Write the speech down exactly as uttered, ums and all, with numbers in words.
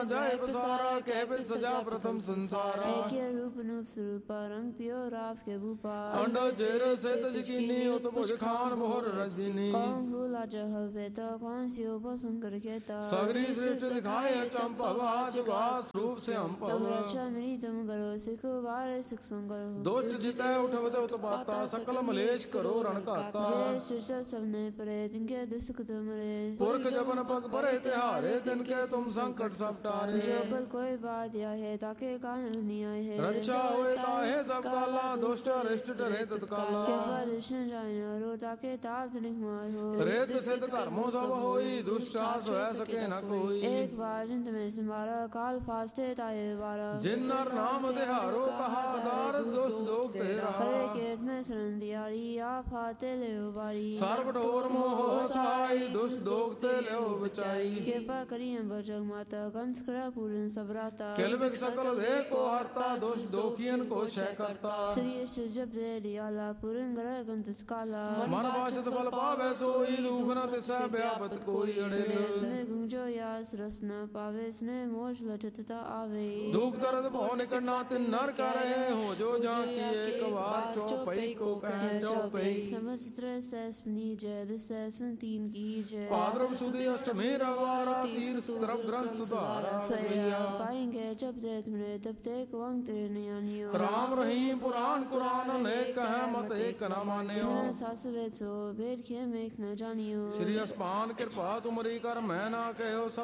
जय पसारा कह पे सजा प्रथम संसारा ऐक्य रूप नूप स्वरूपा रंग पियो राव के भूपा अंडो जेर से तजकीनी उत भुज खान मोहर रजनी कौन भूला जहवेता कौन सियो भसंकर केता सगरी सृष्टि दिखाए चंपवा जुगास रूप से हम तब पवा रक्षा मेरी तुम करो सिख बारे सुख संकर दोष्ट जितै उठवत उत्पाता सकल मलेश करो रण काता जय शीर्षक सबने परे जिनके दुष्ट तुमरे पुरख जपन पग परे तिहारे तिनके तुम संकट सब टारे जो कल कोई बात या है ताके कान निया है रक्षा होए ताहे सब काला दुष्ट रिष्ट डरे तत्काला कृपा दर्शन जाय रो ताके ताप तनिक मार हो रेत सिद्ध कर्मों सब होई दुष्ट आस हो सके न कोई एक बार जिन तुम्हें संभारा काल फास्ते ताये बारा जिन नर नाम तिहारो कहा दार दुष्ट दोग तेरा खरे केत में शरण दियारी आप हाथे ले बारी सर्व ढोर मोह सहाय दुष्ट दोग ते ले बचाई कृपा करी अंबर जग माता कंस करा पूरन सबराता किलबिक सकल दे को हरता दुष्ट दोखियन को क्षय करता श्री जब दे दियाला पूरन ग्रह गंतस काला मन वाचत बल पावे सोई दुख न तिसै व्यापत कोई अड़िल स्ने गुंजो यास रस न पावे स्ने मोश लचतता आवे दुख दर्द भव निकट ना तिन नर करे हो जो जाकी एक बार चौपई को कहे चौपई समस्त्र सैस्मनी जय दसैस्वन तीन की जय भाद्रव सुदी अष्टमी रविवार तीर सुद्रव ग्रंथ सुधारा सया पाएंगे जब दे तुमने तब ते कुंग तेरे नयानियो राम रहीम पुराण कुरान ने कह मत एक न मान्यो सुन सास वेद सो भेद खे में न जानियो श्री अस्पान कृपा तुमरी कर मैं ना कहो सब